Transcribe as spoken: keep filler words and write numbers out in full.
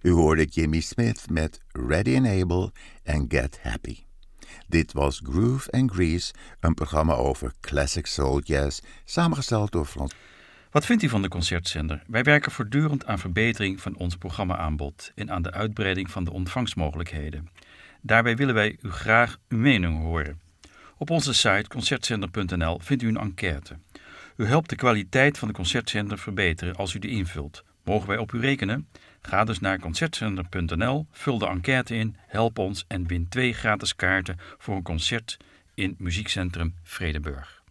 U hoorde Jimmy Smith met Ready and Able en Get Happy. Dit was Groove and Grease, een programma over classic soul jazz, samengesteld door Frans. Wat vindt u van de Concertzender? Wij werken voortdurend aan verbetering van ons programma-aanbod en aan de uitbreiding van de ontvangstmogelijkheden. Daarbij willen wij u graag uw mening horen. Op onze site concertzender punt n l vindt u een enquête. U helpt de kwaliteit van de Concertzender verbeteren als u die invult. Mogen wij op u rekenen? Ga dus naar concertzender punt n l, vul de enquête in, help ons en win twee gratis kaarten voor een concert in Muziekcentrum Vredenburg.